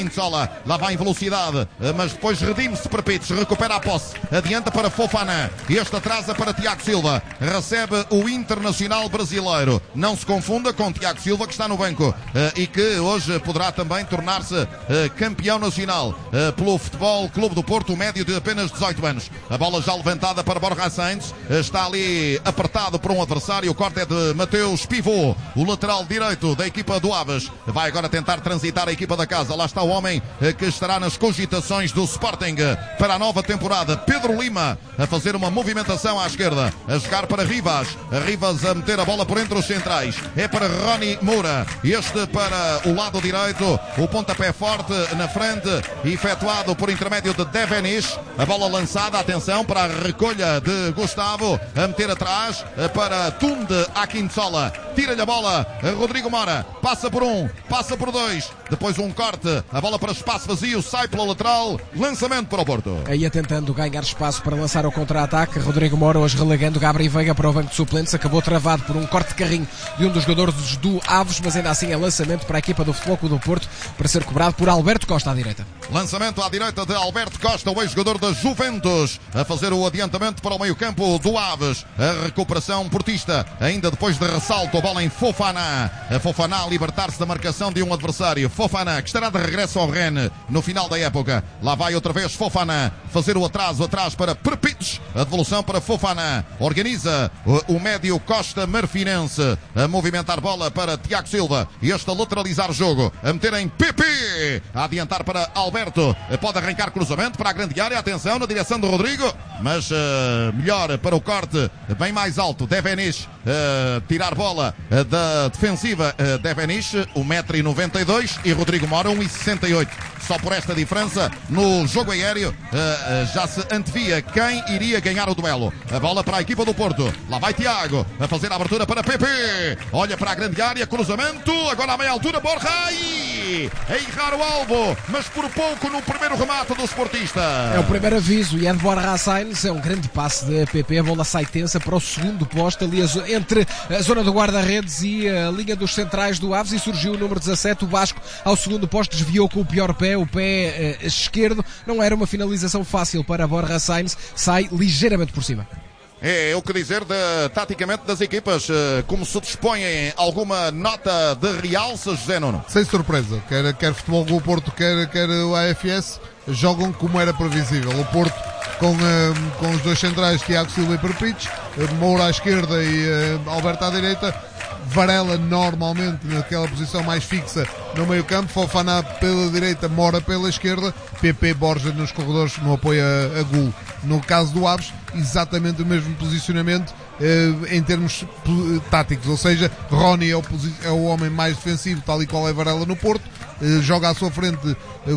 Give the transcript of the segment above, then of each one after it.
Sola, lá vai em velocidade, mas depois redime-se para Pites, recupera a posse, adianta para Fofana, este atrasa para Tiago Silva, recebe o Internacional brasileiro. Não se confunda com Tiago Silva, que está no banco e que hoje poderá também tornar-se campeão nacional pelo Futebol Clube do Porto, médio de apenas 18 anos. A bola já levantada para Borja Sainz, está ali apertado por um adversário, o corte é de Mateus Pivô, o lateral direito da equipa do Aves, vai agora tentar transitar a equipa da casa. Lá está o homem que estará nas cogitações do Sporting para a nova temporada, Pedro Lima, a fazer uma movimentação à esquerda, a jogar para Rivas a meter a bola por entre os centrais, é para Rony Moura, este para o lado direito, o pontapé forte na frente, efetuado por intermédio de Devenish, a bola lançada, atenção para a recolha de Gustavo, a meter atrás para Tunde Akintola, tira-lhe a bola, Rodrigo Mora, passa por um, passa por dois, depois um corte, a bola para espaço vazio, sai pela lateral, lançamento para o Porto. Aí tentando ganhar espaço para lançar o contra-ataque, Rodrigo Mora hoje relegando Gabri Veiga para o banco de suplentes, acabou travado por um corte de carrinho de um dos jogadores do Aves, mas ainda assim é lançamento para a equipa do Futebol Clube do Porto, para ser cobrado por Alberto Costa à direita. Lançamento à direita de Alberto Costa, o ex-jogador da Juventus, a fazer o adiantamento para o meio-campo do Aves. A recuperação portista, ainda depois de ressalto, a bola em Fofana. A Fofana a libertar-se da marcação de um adversário. Fofana, que estará de regresso ao Rennes no final da época. Lá vai outra vez Fofana, fazer o atraso atrás para Prpic. A devolução para Fofana. Organiza o médio Costa Marfinense, a movimentar bola para Tiago Silva. Este a lateralizar o jogo, a meter em PP, a adiantar para Alberto. Pode arrancar cruzamento para a grande área, atenção na direção do Rodrigo, mas melhor para o corte, bem mais alto, Devenish, tirar bola da defensiva, Devenish, 1,92 m, e Rodrigo Mora 1,68 m. Só por esta diferença no jogo aéreo já se antevia quem iria ganhar o duelo. A bola para a equipa do Porto, lá vai Tiago a fazer a abertura para PP, olha para a grande área, cruzamento, agora a meia altura, Borja, a errar o alvo, mas por pouco no primeiro remate do sportista. É o primeiro aviso e é de Borja Sainz, é um grande passe de PP, a bola sai tensa para o segundo posto, ali entre a zona do guarda-redes e a linha dos centrais do Aves, e surgiu o número 17, o Vasco, ao segundo posto, desviou com o pior pé, o pé esquerdo. Não era uma finalização fácil para Borja Sainz, sai ligeiramente por cima. É o que dizer taticamente das equipas, como se dispõem alguma nota de realce, José Nuno? Sem surpresa, quer Futebol Clube Porto, quer o AFS, jogam como era previsível. O Porto com os dois centrais, Tiago Silva e Prpic, Moura à esquerda e Alberto à direita, Varela normalmente naquela posição mais fixa no meio campo, Fofana pela direita, Mora pela esquerda, PP, Borja nos corredores no apoio a Gul. No caso do Aves, exatamente o mesmo posicionamento em termos táticos, ou seja, Rony é o homem mais defensivo, tal e qual é Varela no Porto, joga à sua frente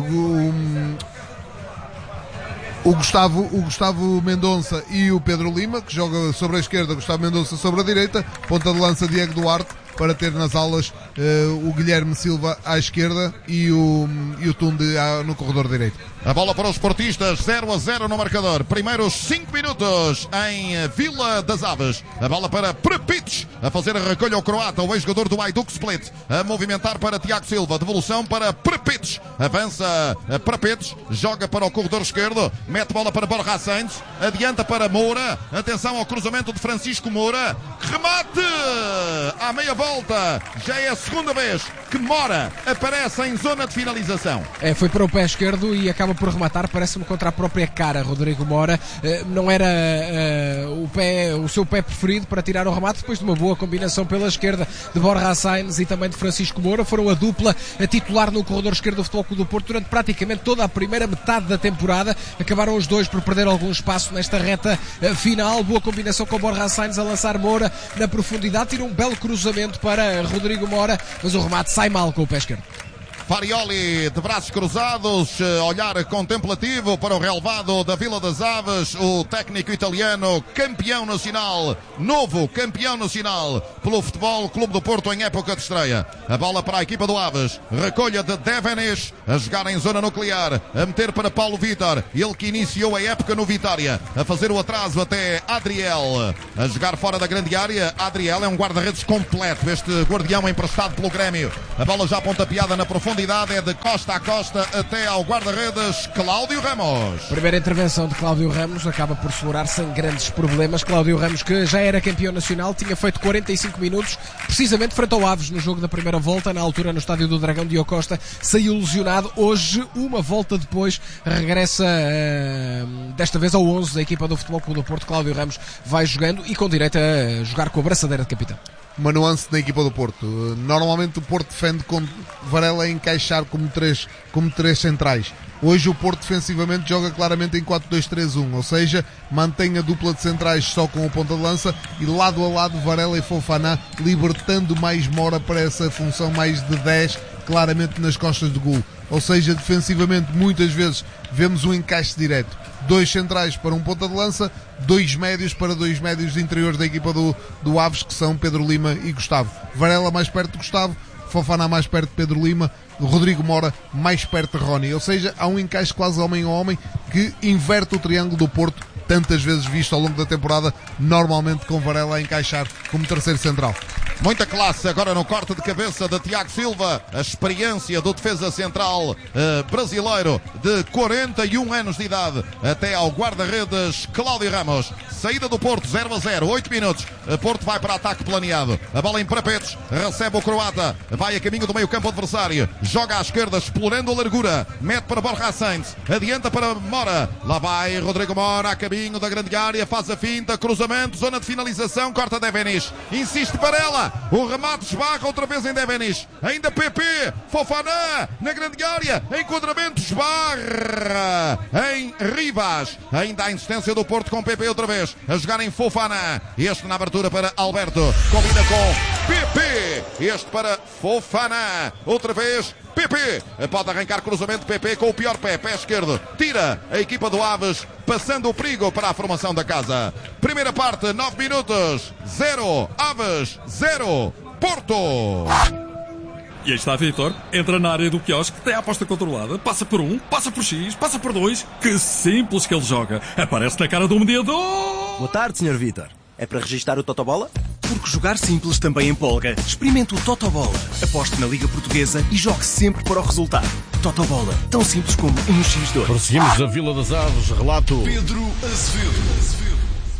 o Gustavo Mendonça e o Pedro Lima, que joga sobre a esquerda, Gustavo Mendonça sobre a direita, ponta de lança Diego Duarte, para ter nas alas o Guilherme Silva à esquerda e o Tunde no corredor direito. A bola para os portistas, 0-0 no marcador. Primeiros 5 minutos em Vila das Aves. A bola para Prpic, a fazer a recolha ao croata, o ex-jogador do Hajduk Split, a movimentar para Tiago Silva, devolução para Prpic, avança Prpic, joga para o corredor esquerdo, mete bola para Borja Sainz, adianta para Moura, atenção ao cruzamento de Francisco Moura, remate à meia volta, já é a segunda vez que Mora aparece em zona de finalização. Foi para o pé esquerdo e acaba por rematar, parece-me contra a própria cara. Rodrigo Mora não era o seu pé preferido para tirar o remate, depois de uma boa combinação pela esquerda de Borja Sainz e também de Francisco Moura. Foram a dupla a titular no corredor esquerdo do Futebol Clube do Porto durante praticamente toda a primeira metade da temporada. Acabaram os dois por perder algum espaço nesta reta final. Boa combinação com Borja Sainz a lançar Moura na profundidade, tira um belo cruzamento para Rodrigo Mora, mas o remate sai mal com o pé esquerdo. Farioli de braços cruzados, olhar contemplativo para o relvado da Vila das Aves, o técnico italiano, campeão nacional, novo campeão nacional pelo Futebol Clube do Porto em época de estreia. A bola para a equipa do Aves, recolha de Devenish, a jogar em zona nuclear, a meter para Paulo Vítor, ele que iniciou a época no Vitória, a fazer o atraso até Adriel, a jogar fora da grande área. Adriel é um guarda-redes completo, este guardião emprestado pelo Grêmio. A bola já pontapeada na profunda profundidade é de costa a costa até ao guarda-redes Cláudio Ramos. Primeira intervenção de Cláudio Ramos, acaba por segurar sem grandes problemas. Cláudio Ramos, que já era campeão nacional, tinha feito 45 minutos, precisamente frente ao Aves, no jogo da primeira volta, na altura no estádio do Dragão. Diogo Costa saiu lesionado. Hoje, uma volta depois, regressa desta vez ao 11 da equipa do Futebol Clube do Porto. Cláudio Ramos vai jogando e com direito a jogar com a braçadeira de capitão. Uma nuance na equipa do Porto. Normalmente o Porto defende com Varela a encaixar como três centrais. Hoje o Porto defensivamente joga claramente em 4-2-3-1, ou seja, mantém a dupla de centrais só com o ponta de lança e lado a lado Varela e Fofana, libertando mais Mora para essa função mais de 10, claramente nas costas do gol. Ou seja, defensivamente muitas vezes vemos um encaixe direto. 2 centrais para um ponta de lança, 2 médios para 2 médios interiores da equipa do Aves, que são Pedro Lima e Gustavo. Varela mais perto de Gustavo, Fofana mais perto de Pedro Lima, Rodrigo Mora mais perto de Rony. Ou seja, há um encaixe quase homem a homem que inverte o triângulo do Porto, tantas vezes visto ao longo da temporada, normalmente com Varela a encaixar como terceiro central. Muita classe agora no corte de cabeça de Tiago Silva, a experiência do defesa central brasileiro de 41 anos de idade, até ao guarda-redes Cláudio Ramos. Saída do Porto, 0-0, 8 minutos. Porto vai para ataque planeado. A bola em parapetos, recebe o croata, vai a caminho do meio-campo adversário, joga à esquerda, explorando a largura, mete para Borja Sainz, adianta para Mora. Lá vai Rodrigo Mora a caminho da grande área, faz a finta, cruzamento, zona de finalização, corta Devenish, insiste para ela. O remate esbarra outra vez em Devenish. Ainda PP, Fofana na grande área, enquadramento esbarra em Rivas. Ainda a insistência do Porto com PP outra vez, a jogar em Fofana. Este na abertura para Alberto, combina com PP. Este para Fofana, outra vez PP, pode arrancar cruzamento. PP com o pior pé esquerdo, tira a equipa do Aves, passando o perigo para a formação da casa. Primeira parte, 9 minutos, 0 Aves, 0 Porto. E aí está Vítor, entra na área do quiosque, tem a aposta controlada, passa por 1, passa por X, passa por 2, que simples que ele joga, aparece na cara do mediador. Boa tarde, Sr. Vítor. É para registar o Totobola? Porque jogar simples também empolga. Experimente o Totobola. Aposte na Liga Portuguesa e jogue sempre para o resultado. Totobola, tão simples como 1x2. Prosseguimos a Vila das Aves, relato Pedro Azevedo.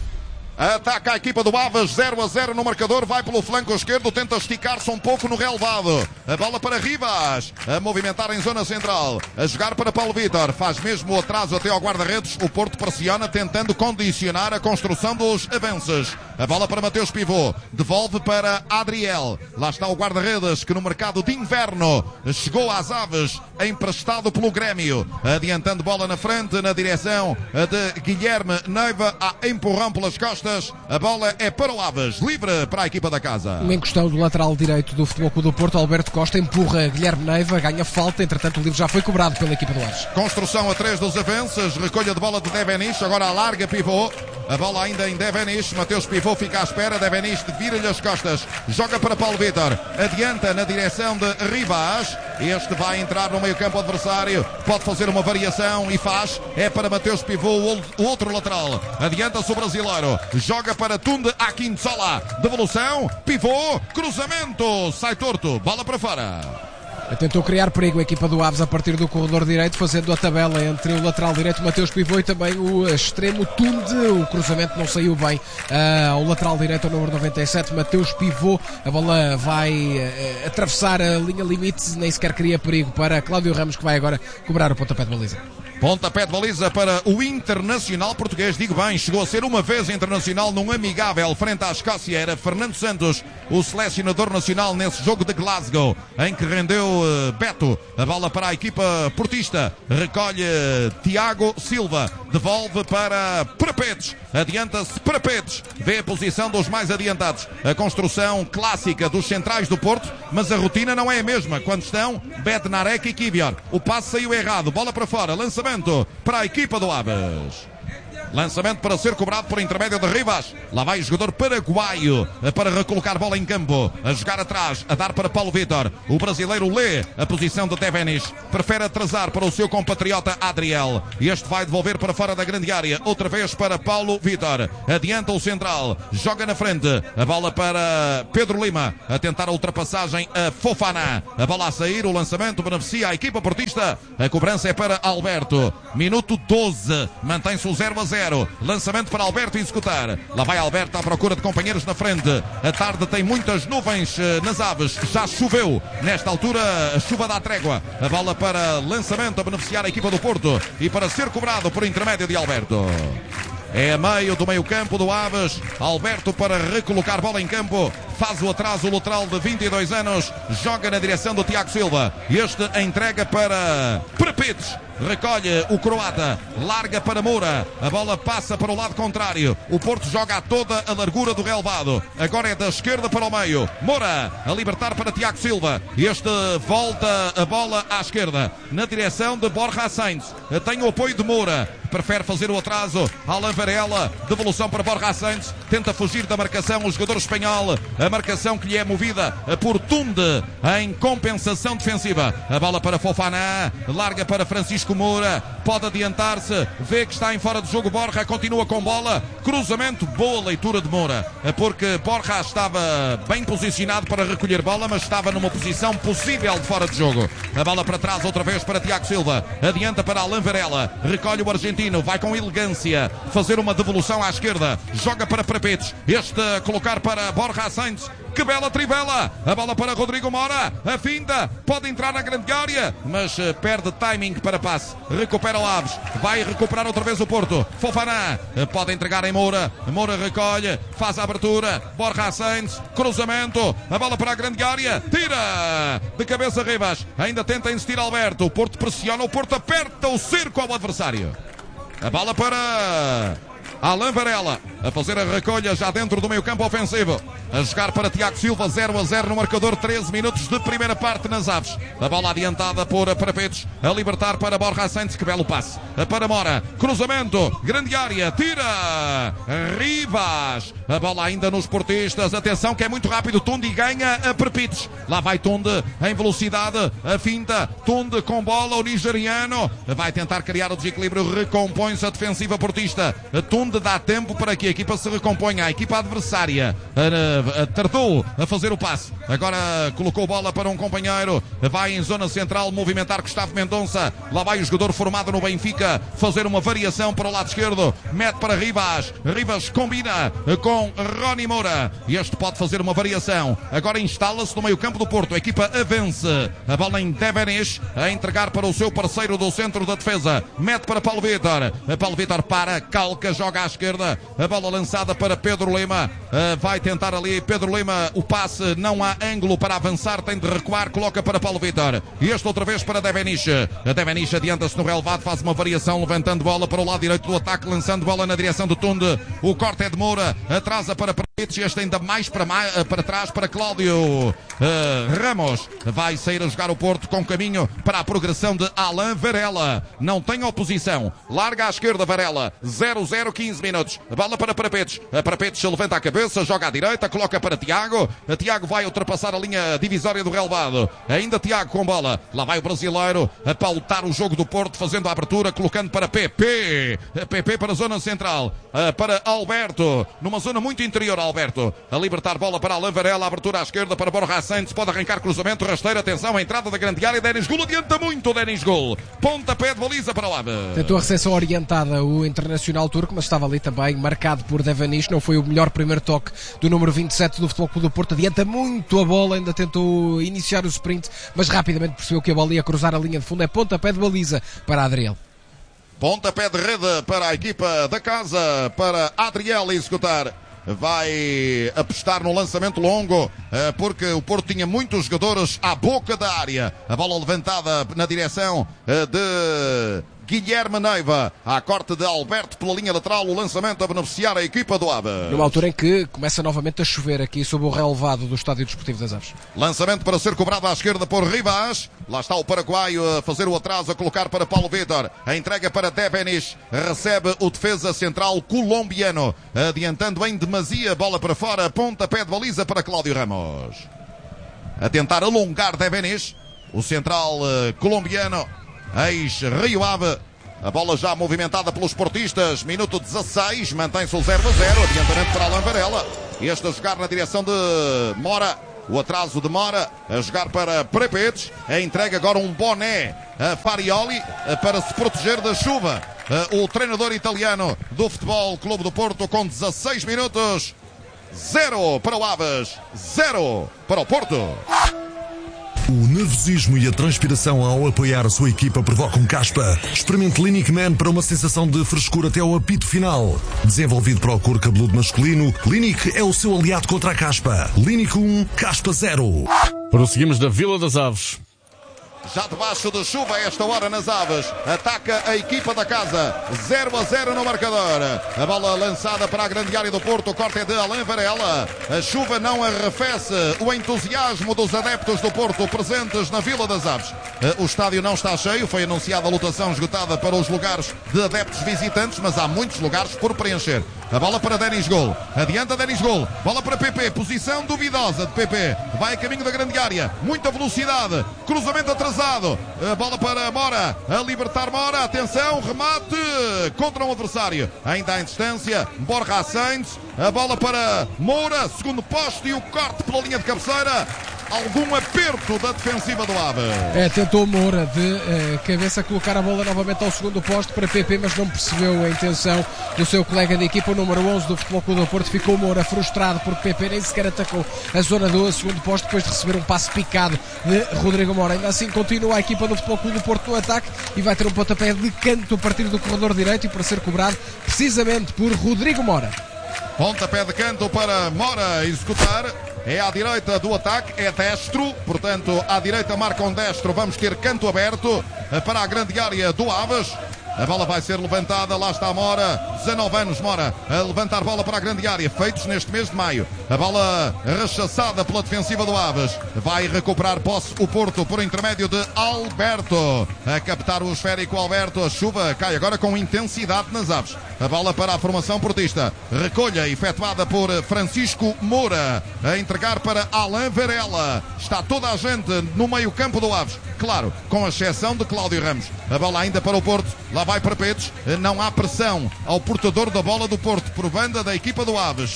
Ataca a equipa do Aves, 0-0 no marcador, vai pelo flanco esquerdo, tenta esticar-se um pouco no relevado. A bola para Rivas, a movimentar em zona central, a jogar para Paulo Vítor, faz mesmo o atraso até ao guarda-redes. O Porto pressiona, tentando condicionar a construção dos avanços. A bola para Mateus Pivô, devolve para Adriel. Lá está o guarda-redes que no mercado de inverno chegou às Aves, emprestado pelo Grêmio. Adiantando bola na frente, na direção de Guilherme Neiva, a empurrão pelas costas. A bola é para o Aves, livre para a equipa da casa. Uma encostão do lateral direito do Futebol Clube do Porto, Alberto Costa empurra Guilherme Neiva, ganha falta, entretanto o livre já foi cobrado pela equipa do Aves. Construção a 3 dos avanços, recolha de bola de Devenish, agora alarga Pivô. A bola ainda em Devenish, Mateus Pivô fica à espera, Devenish vira-lhe as costas, joga para Paulo Vítor, adianta na direção de Rivas, este vai entrar no meio campo adversário, pode fazer uma variação e faz, é para Mateus Pivô, o outro lateral, adianta-se o brasileiro, joga para Tunde Akintola, devolução, Pivô, cruzamento, sai torto, bola para fora. Tentou criar perigo a equipa do Aves a partir do corredor direito, fazendo a tabela entre o lateral direito Mateus Pivô e também o extremo Tunde. O cruzamento não saiu bem ao lateral direito, ao número 97, Mateus Pivô. A bola vai atravessar a linha limite, nem sequer cria perigo para Cláudio Ramos, que vai agora cobrar o pontapé de baliza. Pontapé de baliza para o Internacional português, digo bem, chegou a ser uma vez internacional num amigável frente à Escócia, era Fernando Santos, o selecionador nacional nesse jogo de Glasgow, em que rendeu Beto. A bola para a equipa portista, recolhe Tiago Silva, devolve para Parapetes, adianta-se Parapetes, vê a posição dos mais adiantados, a construção clássica dos centrais do Porto, mas a rotina não é a mesma quando estão Bednarek e Kivior. O passe saiu errado, bola para fora, lançamento para a equipa do Aves. Lançamento para ser cobrado por intermédio de Rivas. Lá vai o jogador paraguaio para recolocar bola em campo. A jogar atrás, a dar para Paulo Vitor. O brasileiro lê a posição de Devenis. Prefere atrasar para o seu compatriota Adriel. Este vai devolver para fora da grande área. Outra vez para Paulo Vitor. Adianta o central. Joga na frente. A bola para Pedro Lima. A tentar a ultrapassagem a Fofana. A bola a sair. O lançamento beneficia a equipa portista. A cobrança é para Alberto. Minuto 12. Mantém-se o 0-0. Lançamento para Alberto executar. Lá vai Alberto à procura de companheiros na frente. A tarde tem muitas nuvens nas aves. Já choveu. Nesta altura, a chuva dá trégua. A bola para lançamento a beneficiar a equipa do Porto. E para ser cobrado por intermédio de Alberto. É a meio do meio campo do Aves. Alberto para recolocar bola em campo. Faz o atraso, o lateral de 22 anos. Joga na direção do Tiago Silva. Este entrega para Prepitz. Recolhe o croata. Larga para Moura. A bola passa para o lado contrário. O Porto joga a toda a largura do relvado. Agora é da esquerda para o meio. Moura a libertar para Tiago Silva. Este volta a bola à esquerda. Na direção de Borja Sainz. Tem o apoio de Moura. Prefere fazer o atraso. Alan Varela. Devolução para Borja Sainz. Tenta fugir da marcação o jogador espanhol. A marcação que lhe é movida por Tunde em compensação defensiva. A bola para Fofana. Larga para Francisco Moura. Pode adiantar-se. Vê que está em fora de jogo Borja. Continua com bola. Cruzamento. Boa leitura de Moura. Porque Borja estava bem posicionado para recolher bola, mas estava numa posição possível de fora de jogo. A bola para trás outra vez para Tiago Silva. Adianta para Alan Varela. Recolhe o argentino. Vai com elegância fazer uma devolução à esquerda. Joga para Prepitz. Este a colocar para Borja Sainz. Que bela trivela. A bola para Rodrigo Mora. A finta. Pode entrar na grande área, mas perde timing para passe. Recupera o Aves. Vai recuperar outra vez o Porto. Fofana. Pode entregar em Moura. Moura recolhe. Faz a abertura. Borja Sainz. Cruzamento. A bola para a grande área. Tira. De cabeça Rivas. Ainda tenta insistir Alberto. O Porto pressiona. O Porto aperta o cerco ao adversário. A bola para Alan Varela a fazer a recolha já dentro do meio campo ofensivo. A jogar para Tiago Silva, 0-0 no marcador, 13 minutos de primeira parte nas Aves. A bola adiantada por Prepitz, a libertar para Borja Sainz, que belo passe. Para Mora, cruzamento, grande área, tira Rivas. A bola ainda nos portistas, atenção que é muito rápido, Tunde ganha a Prepitz. Lá vai Tunde em velocidade, a finta, Tunde com bola, o nigeriano vai tentar criar o desequilíbrio, recompõe-se a defensiva portista. Tunde dá tempo para que a equipa se recomponha. A equipa adversária tardou a fazer o passe. Agora colocou bola para um companheiro. Vai em zona central movimentar Gustavo Mendonça. Lá vai o jogador formado no Benfica fazer uma variação para o lado esquerdo. Mete para Rivas. Rivas combina com Rony Moura. E este pode fazer uma variação. Agora instala-se no meio campo do Porto. A equipa avance. A bola em Devenis a entregar para o seu parceiro do centro da defesa. Mete para Paulo Vitor. Paulo Vitor para, calca, joga à esquerda. A bola lançada para Pedro Lima. Vai tentar ali Pedro Lima o passe. Não há ângulo para avançar. Tem de recuar. Coloca para Paulo Vitor. E este outra vez para Devenis. A Devenis adianta-se no relevado. Faz uma variação levantando bola para o lado direito do ataque. Lançando bola na direção do Tunde. O corte é de Moura. Atrasa para Prepitz. Este ainda mais para trás para Cláudio Ramos. Vai sair a jogar o Porto com caminho para a progressão de Alan Varela. Não tem oposição. Larga à esquerda Varela. 0-0, 15 minutos. A bola para Prepitz. A Prepitz levanta a cabeça, joga à direita, coloca para Tiago. A Tiago vai ultrapassar a linha divisória do relvado. Ainda Tiago com bola. Lá vai o brasileiro a pautar o jogo do Porto, fazendo a abertura, colocando para PP. PP para a zona central. Para Alberto. Numa zona muito interior, Alberto. A libertar bola para Alan Varela. Abertura à esquerda para Borja Sainz. Pode arrancar cruzamento, rasteiro. Atenção, a entrada da grande área. Denis Gol adianta muito. Denis Gol. Pontapé de baliza para o Aves. Tentou a recepção orientada o internacional turco, mas estava ali também marcado por Devenis. Não foi o melhor primeiro toque do número 27 do Futebol Clube do Porto. Adianta muito a bola, ainda tentou iniciar o sprint, mas rapidamente percebeu que a bola ia cruzar a linha de fundo. É pontapé de baliza para Adriel. Pontapé de rede para a equipa da casa, para Adriel executar. Vai apostar no lançamento longo, porque o Porto tinha muitos jogadores à boca da área. A bola levantada na direção de Guilherme Neiva. À corte de Alberto pela linha lateral, o lançamento a beneficiar a equipa do Aves. Numa altura em que começa novamente a chover aqui sob o relevado do Estádio Desportivo das Aves. Lançamento para ser cobrado à esquerda por Rivas. Lá está o paraguaio a fazer o atraso, a colocar para Paulo Vitor. A entrega para Devenis. Recebe o defesa central colombiano. Adiantando em demasia, bola para fora, pontapé de baliza para Cláudio Ramos. A tentar alongar Devenis. O central colombiano, ex-Rio Ave. A bola já movimentada pelos portistas. Minuto 16, mantém-se o 0-0. Adiantamento para Alain Varela. Este a jogar na direção de Mora. O atraso de Mora a jogar para Prepetes. A entrega agora um boné a Farioli para se proteger da chuva. O treinador italiano do Futebol Clube do Porto com 16 minutos. 0 para o Aves, 0 para o Porto. O nervosismo e a transpiração ao apoiar a sua equipa provocam caspa. Experimente Clinic Man para uma sensação de frescura até ao apito final. Desenvolvido para o couro cabeludo masculino, Clinic é o seu aliado contra a caspa. Clinic 1, caspa 0. Prosseguimos da Vila das Aves. Já debaixo de chuva a esta hora nas Aves. Ataca a equipa da casa. 0-0 no marcador. A bola lançada para a grande área do Porto. O corte é de Alain Varela. A chuva não arrefece o entusiasmo dos adeptos do Porto presentes na Vila das Aves. O estádio não está cheio. Foi anunciada a lotação esgotada para os lugares de adeptos visitantes, mas há muitos lugares por preencher. A bola para Denis Gol. Adianta Denis Gol. Bola para PP. Posição duvidosa de PP. Vai a caminho da grande área. Muita velocidade. Cruzamento atrasado. A bola para Mora. A libertar Mora. Atenção. Remate contra um adversário. Ainda em distância. Borja Sainz. A bola para Moura. Segundo poste e o corte pela linha de cabeceira. Algum aperto da defensiva do Aves. Tentou Moura de cabeça colocar a bola novamente ao segundo posto para PP, mas não percebeu a intenção do seu colega de equipa, o número 11 do Futebol Clube do Porto. Ficou Moura frustrado porque PP nem sequer atacou a zona do segundo posto depois de receber um passe picado de Rodrigo Mora. Ainda assim continua a equipa do Futebol Clube do Porto no ataque e vai ter um pontapé de canto a partir do corredor direito e para ser cobrado precisamente por Rodrigo Mora. Pontapé de canto para Mora executar. É à direita do ataque, é destro, portanto à direita marca um destro. Vamos ter canto aberto para a grande área do Aves. A bola vai ser levantada, lá está Mora, 19 anos Mora, a levantar bola para a grande área, feitos neste mês de maio. A bola rechaçada pela defensiva do Aves. Vai recuperar posse o Porto por intermédio de Alberto. A captar o esférico Alberto, a chuva cai agora com intensidade nas Aves. A bola para a formação portista. Recolha efetuada por Francisco Moura. A entregar para Alain Varela. Está toda a gente no meio campo do Aves. Claro, com a exceção de Cláudio Ramos. A bola ainda para o Porto. Lá vai Perpetuos. Não há pressão ao portador da bola do Porto por banda da equipa do Aves.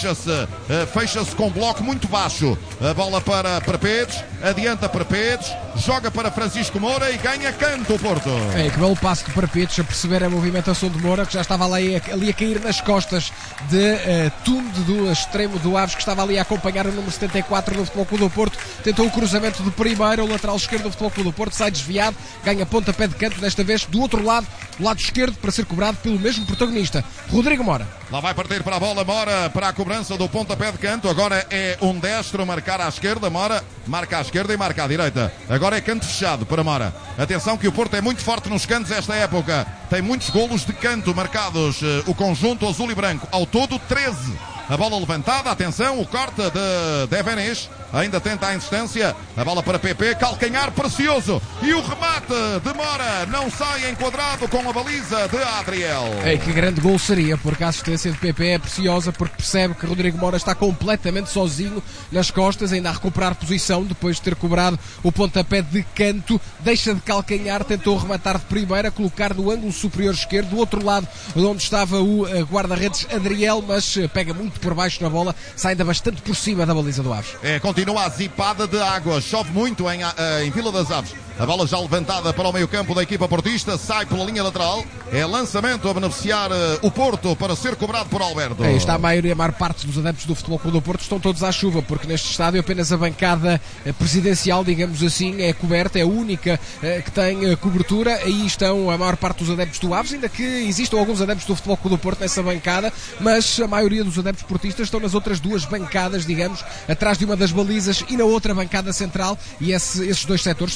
Fecha-se com bloco muito baixo. A bola para Perpetuos. Adianta Perpetuos. Joga para Francisco Moura e ganha canto o Porto. Que belo passo de Perpetuos a perceber a movimentação de Moura, que já estava ali a cair nas costas de Tunde, do extremo do Aves, que estava ali a acompanhar o número 74 do Futebol Clube do Porto. Tentou o cruzamento de primeiro, o lateral esquerdo do Futebol Clube do Porto sai desviado, ganha pontapé de canto, desta vez do outro lado, do lado esquerdo, para ser cobrado pelo mesmo protagonista, Rodrigo Mora. Lá vai partir para a bola Mora, para a cobrança do pontapé de canto. Agora é um destro marcar à esquerda. Mora marca à esquerda e marca à direita. Agora é canto fechado para Mora. Atenção que o Porto é muito forte nos cantos esta época. Tem muitos golos de canto marcados. O conjunto azul e branco. Ao todo 13. A bola levantada, atenção, o corte de Devenis, ainda tenta a distância, a bola para PP, calcanhar precioso, e o remate de Mora não sai enquadrado com a baliza de Adriel. Que grande gol seria, porque a assistência de PP é preciosa, porque percebe que Rodrigo Mora está completamente sozinho nas costas, ainda a recuperar posição, depois de ter cobrado o pontapé de canto, deixa de calcanhar, tentou rematar de primeira, colocar no ângulo superior esquerdo, do outro lado onde estava o guarda-redes Adriel, mas pega muito por baixo na bola, sai ainda bastante por cima da baliza do Aves. Continua a zipada de água, chove muito em Vila das Aves. A bola já levantada para o meio campo da equipa portista, sai pela linha lateral, é lançamento a beneficiar o Porto para ser cobrado por Alberto. Está a maior parte dos adeptos do Futebol Clube do Porto estão todos à chuva, porque neste estádio apenas a bancada presidencial, digamos assim, é coberta, é a única que tem cobertura. Aí estão a maior parte dos adeptos do Aves, ainda que existam alguns adeptos do Futebol Clube do Porto nessa bancada, mas a maioria dos adeptos portistas estão nas outras duas bancadas, digamos, atrás de uma das balizas e na outra bancada central, e esses dois setores são completamente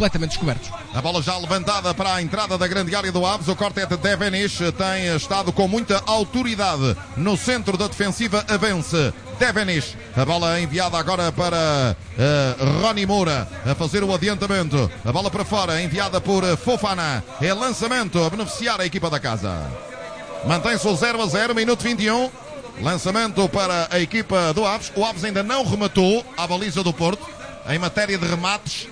completamente descobertos. A bola já levantada para a entrada da grande área do Aves. O corte é de Devenish. Tem estado com muita autoridade no centro da defensiva. Avance Devenish. A bola enviada agora para Rony Moura a fazer o adiantamento. A bola para fora, enviada por Fofana. É lançamento a beneficiar a equipa da casa. Mantém-se o 0-0, minuto 21. Lançamento para a equipa do Aves. O Aves ainda não rematou a baliza do Porto. Em matéria de remates,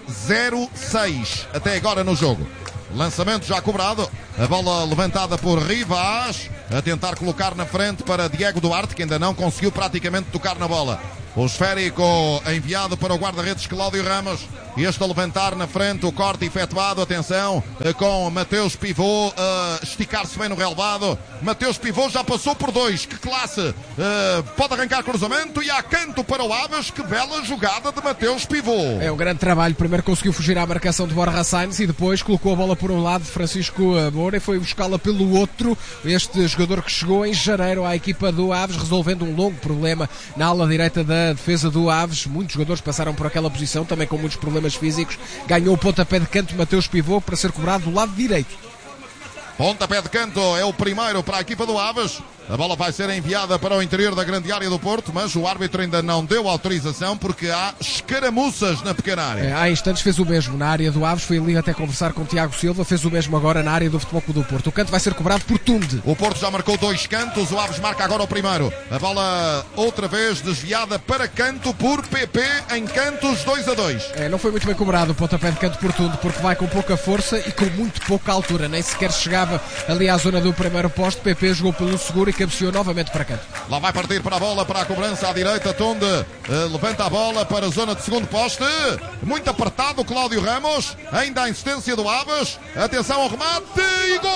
0-6 até agora no jogo. Lançamento já cobrado. A bola levantada por Rivas. A tentar colocar na frente para Diego Duarte, que ainda não conseguiu praticamente tocar na bola. O esférico enviado para o guarda-redes Cláudio Ramos. Este a levantar na frente, o corte efetuado, atenção, com Mateus Pivot a esticar-se bem no relevado. Mateus Pivot já passou por dois, que classe! Pode arrancar cruzamento e há canto para o Aves, que bela jogada de Mateus Pivot. É um grande trabalho, primeiro conseguiu fugir à marcação de Borja Sainz e depois colocou a bola por um lado de Francisco Moura e foi buscá-la pelo outro. Este jogador que chegou em janeiro à equipa do Aves, resolvendo um longo problema na ala direita da defesa do Aves. Muitos jogadores passaram por aquela posição, também com muitos problemas físicos. Ganhou o pontapé de canto Mateus Pivot para ser cobrado do lado direito. Pontapé de canto é o primeiro para a equipa do Aves. A bola vai ser enviada para o interior da grande área do Porto, mas o árbitro ainda não deu autorização porque há escaramuças na pequena área. Há instantes fez o mesmo na área do Aves, foi ali até conversar com o Tiago Silva, fez o mesmo agora na área do Futebol Clube do Porto. O canto vai ser cobrado por Tunde. O Porto já marcou 2 cantos, o Aves marca agora o primeiro. A bola outra vez desviada para canto por PP em cantos 2-2. Não foi muito bem cobrado o pontapé de canto por Tunde, porque vai com pouca força e com muito pouca altura, nem sequer chegava ali à zona do primeiro poste. PP jogou pelo seguro e cabeceou novamente para canto. Lá vai partir para a bola, para a cobrança à direita. Tunde levanta a bola para a zona de segundo poste. Muito apertado o Cláudio Ramos. Ainda a insistência do Aves. Atenção ao remate e gol!